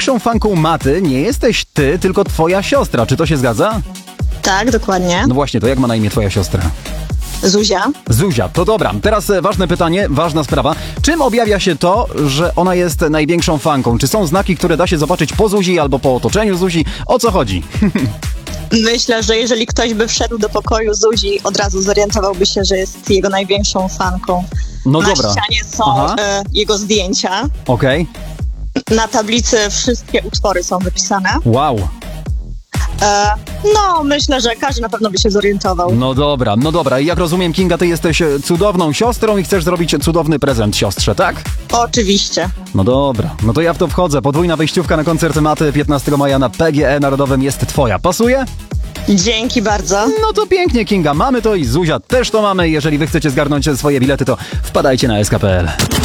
największą fanką Maty nie jesteś ty, tylko twoja siostra. Czy to się zgadza? Tak, dokładnie. No właśnie, to jak ma na imię twoja siostra? Zuzia. Zuzia, to dobra. Teraz ważne pytanie, ważna sprawa. Czym objawia się to, że ona jest największą fanką? Czy są znaki, które da się zobaczyć po Zuzi albo po otoczeniu Zuzi? O co chodzi? Myślę, że jeżeli ktoś by wszedł do pokoju Zuzi, od razu zorientowałby się, że jest jego największą fanką. No Na dobra. ścianie są jego zdjęcia. Okej. Na tablicy wszystkie utwory są wypisane. Wow. No, myślę, że każdy na pewno by się zorientował. No dobra. I jak rozumiem, Kinga, ty jesteś cudowną siostrą i chcesz zrobić cudowny prezent siostrze, tak? Oczywiście. No dobra, no to ja w to wchodzę. Podwójna wejściówka na koncert Maty 15 maja na PGE Narodowym jest twoja. Pasuje? Dzięki bardzo. No to pięknie, Kinga. Mamy to i Zuzia też to mamy. Jeżeli wy chcecie zgarnąć swoje bilety, to wpadajcie na sk.pl.